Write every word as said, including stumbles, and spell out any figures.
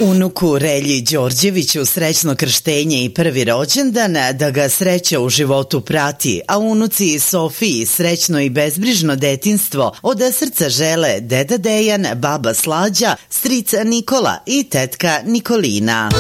Unuku Relji Đorđeviću srećno krštenje i prvi rođendan, da ga sreća u životu prati, a unuci Sofiji srećno i bezbrižno detinjstvo od srca žele deda Dejan, baba Slađa, stric Nikola i tetka Nikolina.